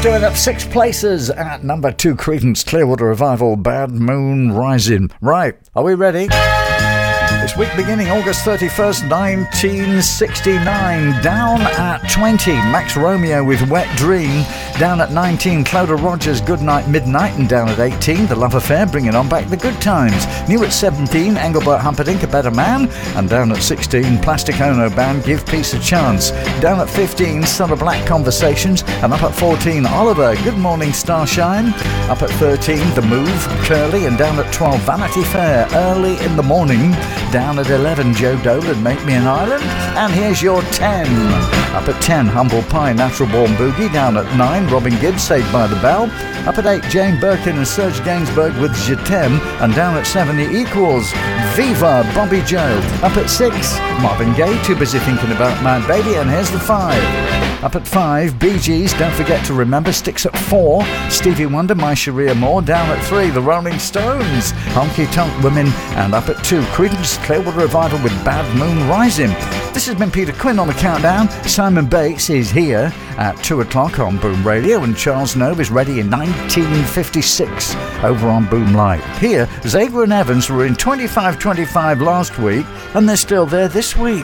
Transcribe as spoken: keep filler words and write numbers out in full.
Doing up six places at number two, Creedence Clearwater Revival, Bad Moon Rising. Right, are we ready? This week beginning August thirty-first, nineteen sixty-nine. Down at twenty, Max Romeo with Wet Dream. Down at nineteen, Cloda Rogers, Goodnight Midnight. And down at eighteen, The Love Affair, bringing on back the good times. New at seventeen, Engelbert Humperdinck, A Better Man. And down at sixteen, Plastic Ono Band, Give Peace a Chance. Down at fifteen, Son of Black, Conversations. And up at fourteen, Oliver, Good Morning Starshine. Up at thirteen, The Move, Curly. And down at twelve, Vanity Fair, Early in the Morning. Down at eleven, Joe Dolan, Make Me an Island. And here's your ten. Up at ten, Humble Pie, Natural Born Boogie. Down at nine, Robin Gibb, Saved by the Bell. Up at eight, Jane Birkin and Serge Gainsbourg with Je T'aime. And down at seven, The Equals, Viva, Bobby Joe. Up at six, Marvin Gaye, Too Busy Thinking About My Baby. And here's the five. Up at five, Bee Gees, Don't Forget to Remember. Sticks at four, Stevie Wonder, My Sharia Moore. Down at three, The Rolling Stones, Honky Tonk Women. And up at two, Creedence Clearwater Revival with Bad Moon Rising. This has been Peter Quinn on the countdown. Simon Bates is here at two o'clock on Boom Radio, and Charles Nove is ready in nineteen fifty-six over on Boom Light. Here, Zager and Evans were in twenty-five twenty-five last week, and they're still there this week.